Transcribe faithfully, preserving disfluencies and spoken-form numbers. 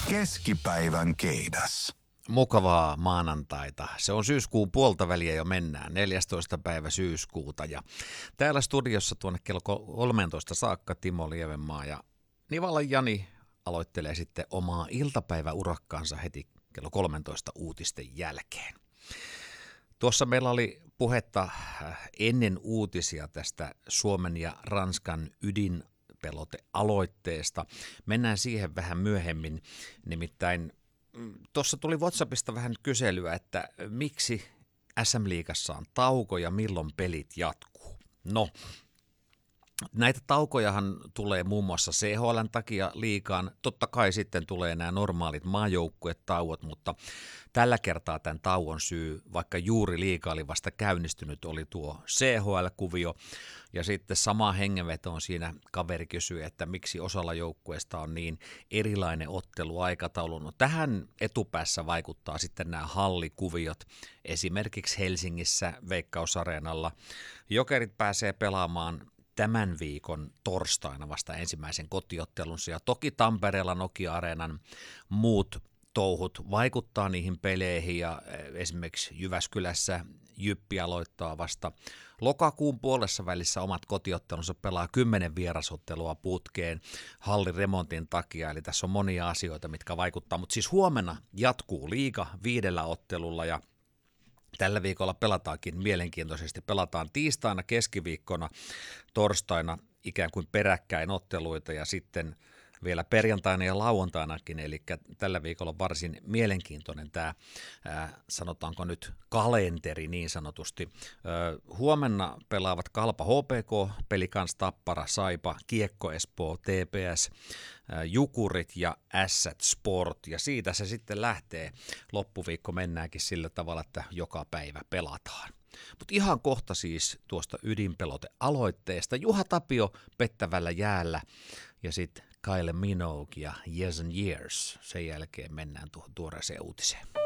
Keskipäivän keidas. Mukavaa maanantaita. Se on syyskuun puolta väliä jo mennään, neljästoista päivä syyskuuta. Ja täällä studiossa tuonne kello kolmetoista saakka Timo Lievenmaa ja Nivalan Jani aloittelee sitten omaa iltapäiväurakkaansa heti kello kolmetoista uutisten jälkeen. Tuossa meillä oli puhetta ennen uutisia tästä Suomen ja Ranskan ydinpelotealoitteesta. Mennään siihen vähän myöhemmin, nimittäin tuossa tuli WhatsAppista vähän kyselyä, että miksi S M-liigassa on tauko ja milloin pelit jatkuu. No, näitä taukojahan tulee muun muassa C H L:n takia liigaan. Totta kai sitten tulee nämä normaalit maajoukkuetauot, mutta tällä kertaa tämän tauon syy, vaikka juuri liiga oli vasta käynnistynyt, oli tuo C H L-kuvio. Ja sitten sama hengenvetoon siinä kaveri kysyi, että miksi osalla joukkueesta on niin erilainen otteluaikataulu. No tähän etupäässä vaikuttaa sitten nämä hallikuviot. Esimerkiksi Helsingissä Veikkausareenalla Jokerit pääsee pelaamaan tämän viikon torstaina vasta ensimmäisen kotiottelunsa. Ja toki Tampereella Nokia-areenan muut touhut vaikuttaa niihin peleihin ja esimerkiksi Jyväskylässä Jyppi aloittaa vasta lokakuun puolessa välissä omat kotiottelunsa, pelaa kymmenen vierasottelua putkeen hallin remontin takia, eli tässä on monia asioita, mitkä vaikuttaa, mutta siis huomenna jatkuu liiga viidellä ottelulla ja tällä viikolla pelataankin mielenkiintoisesti, pelataan tiistaina, keskiviikkona, torstaina ikään kuin peräkkäin otteluita ja sitten vielä perjantaina ja lauantainakin, eli tällä viikolla varsin mielenkiintoinen tämä, ää, sanotaanko nyt kalenteri niin sanotusti. Ää, huomenna pelaavat Kalpa H P K, Pelikans Tappara, Saipa, Kiekko Espoo, T P S, ää, Jukurit ja Ässät Sport, ja siitä se sitten lähtee. Loppuviikko mennäänkin sillä tavalla, että joka päivä pelataan. Mutta ihan kohta siis tuosta ydinpelotealoitteesta. Juha Tapio pettävällä jäällä ja sitten Kylie Minogue ja Years and Years. Sen jälkeen mennään tuohon tuoreeseen uutiseen.